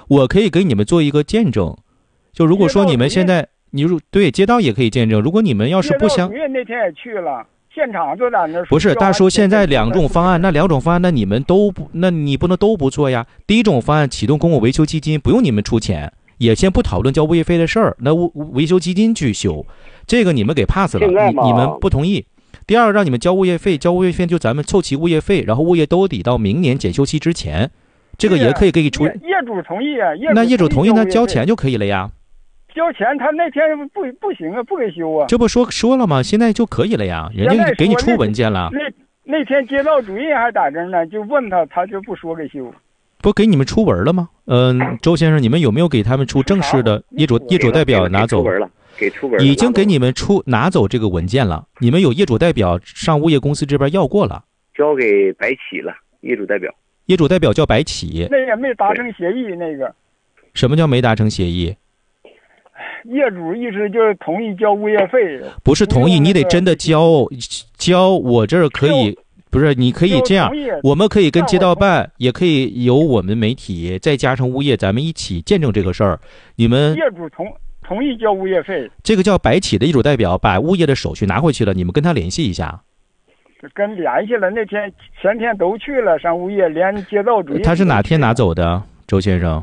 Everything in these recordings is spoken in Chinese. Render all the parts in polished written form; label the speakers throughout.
Speaker 1: 我可以给你们做一个见证，就如果说你们现在对街道也可以见证，如果你们要是不想，
Speaker 2: 街道主任那天也去了，现场就在那
Speaker 1: 不是大叔，现在两种方案，那两种方案，那你们都不，那你不能都不做呀。第一种方案启动公共维修基金，不用你们出钱，也先不讨论交物业费的事儿，那维修基金去修，这个你们给 pass 了，你们不同意。第二，让你们交物业费，交物业费就咱们凑齐物业费，然后物业兜底到明年检修期之前，这个也可以给你出。
Speaker 2: 业主同意啊，
Speaker 1: 那业主同意，那交钱就可以了呀。
Speaker 2: 交钱，他那天不行啊，不给修啊。
Speaker 1: 这不说了吗？现在就可以了呀，人家给你出文件了。
Speaker 2: 那天街道主任还在这呢，就问他，他就不说给修。
Speaker 1: 不给你们出文了吗？周先生，你们有没有给他们出正式的业主代表拿走？
Speaker 3: 给出文了，
Speaker 1: 已经给你们拿走这个文件了。你们有业主代表上物业公司这边要过了，
Speaker 3: 交给白起了。业主代
Speaker 1: 表叫白起，
Speaker 2: 那也没达成协议。那个
Speaker 1: 什么叫没达成协议？
Speaker 2: 业主意思就是同意交物业费，
Speaker 1: 不是同意，你得真的交。我这儿可以，不是，你可以这样，我们可以跟街道办，也可以由我们媒体，再加上物业，咱们一起见证这个事儿。你们
Speaker 2: 业主同意交物业费，
Speaker 1: 这个叫白起的业主代表把物业的手续拿回去了，你们跟他联系一下。
Speaker 2: 跟联系了，那天前天都去了上物业，连街道主任。
Speaker 1: 他是哪天拿走的，周先生？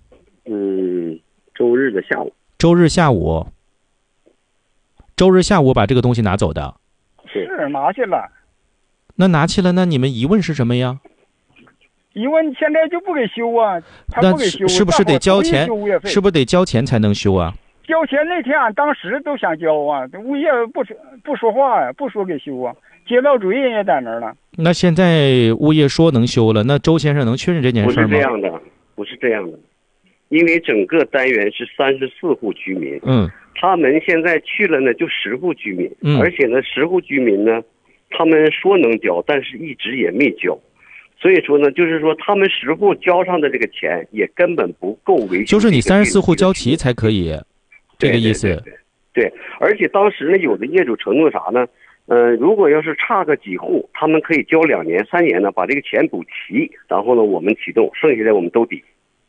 Speaker 3: 周日的下午。
Speaker 1: 周日下午把这个东西拿走的。
Speaker 2: 是拿去了。
Speaker 1: 那拿去了，那你们疑问是什么呀？
Speaker 2: 疑问现在就不给修啊，他不给修，
Speaker 1: 是不是得交钱？是不是得交钱才能修啊？
Speaker 2: 交钱那天俺当时都想交啊，物业不说话呀，不说给修啊，街道主任也在那儿呢。
Speaker 1: 那现在物业说能修了，那周先生能确认这件事吗？
Speaker 3: 不是这样的，因为整个单元是34户居民，他们现在去了呢就10户居民，而且呢10户居民呢，他们说能交，但是一直也没交。所以说呢，就是说他们10户交上的这个钱也根本不够维修。
Speaker 1: 就是你34户交齐才可以，这个意思。
Speaker 3: 对，而且当时呢，有的业主承诺啥呢？如果要是差个几户，他们可以交2年、3年呢，把这个钱补齐，然后呢，我们启动，剩下的我们兜底。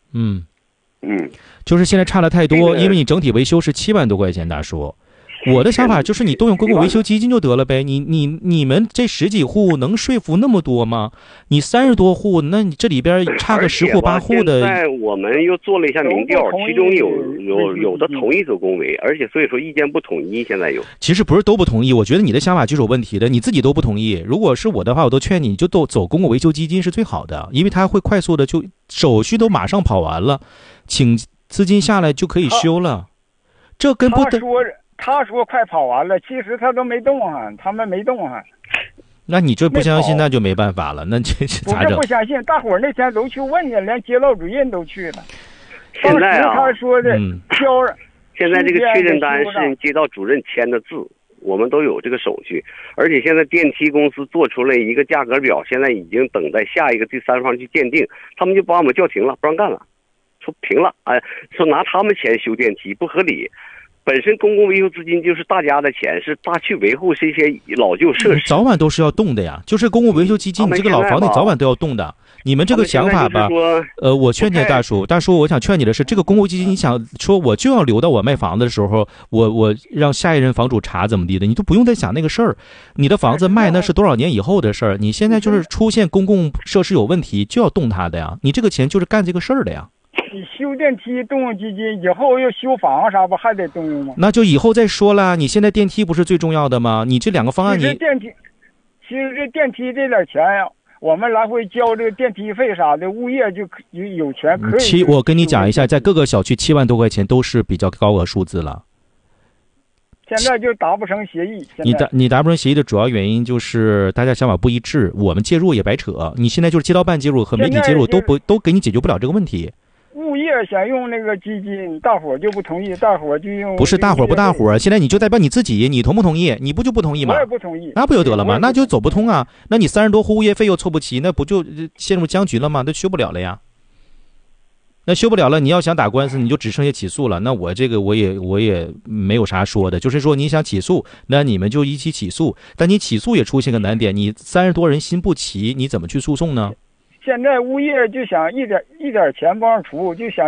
Speaker 1: 就是现在差的太多，因为你整体维修是7万多块钱，大叔。我的想法就是你动用公共维修基金就得了呗，你们这10几户能说服那么多吗？你30多户，那你这里边差个10户8户的。
Speaker 3: 现在我们又做了一下民调，其中有的同意走公维，而且所以说意见不统一，现在有。
Speaker 1: 其实不是都不同意，我觉得你的想法就是有问题的，你自己都不同意。如果是我的话，我都劝你就都走公共维修基金是最好的，因为它会快速的就手续都马上跑完了，请资金下来就可以修了。这跟不得。
Speaker 2: 他说快跑完了，其实他都没动啊，他们没动啊。
Speaker 1: 那你这不相信，那就没办法了，那这是咋整？
Speaker 2: 不相信，大伙儿那天都去问去，连街道主任都去了。
Speaker 3: 现在啊，
Speaker 2: 他说的
Speaker 3: 现在这个确认单是街道主任签的字，我们都有这个手续，而且现在电梯公司做出来一个价格表，现在已经等待下一个第三方去鉴定，他们就把我们叫停了，不让干了，说停了，说拿他们钱修电梯不合理。本身公共维修资金就是大家的钱，是大去维护这些老旧设施，
Speaker 1: 早晚都是要动的呀。就是公共维修基金，你这个老房子早晚都要动的。你们这个想法吧，我劝劝大叔，我想劝你的是，这个公共基金，你想说我就要留到我卖房子的时候，我让下一任房主查怎么地的，你都不用再想那个事儿。你的房子卖那是多少年以后的事儿，你现在就是出现公共设施有问题就要动它的呀，你这个钱就是干这个事儿的呀。
Speaker 2: 你修电梯动用基金，以后要修房啥不还得动用吗？
Speaker 1: 那就以后再说了。你现在电梯不是最重要的吗？你这2个方案，其实
Speaker 2: 这电梯这点钱呀，我们来回交这个电梯费啥的，物业就有权可以。
Speaker 1: 我跟你讲一下，在各个小区7万多块钱都是比较高额数字了。
Speaker 2: 现在就达不成协议。
Speaker 1: 你达不成协议的主要原因就是大家想法不一致，我们介入也白扯。你现在就是街道办介入和媒体介入都给你解决不了这个问题。
Speaker 2: 物业想用那个基金，大伙就不同意，大伙就用。
Speaker 1: 不是大伙不大伙，现在你就代表你自己，你同不同意？你不就不同意吗？
Speaker 2: 我也不同意。
Speaker 1: 那不就得了吗？那就走不通啊！那你30多户物业费又凑不齐，那不就陷入僵局了吗？那修不了了呀。那修不了了，你要想打官司，你就只剩下起诉了。那我这个我也没有啥说的，就是说你想起诉，那你们就一起起诉。但你起诉也出现个难点，你30多人心不齐，你怎么去诉讼呢？
Speaker 2: 现在物业就想一点钱不让出，就想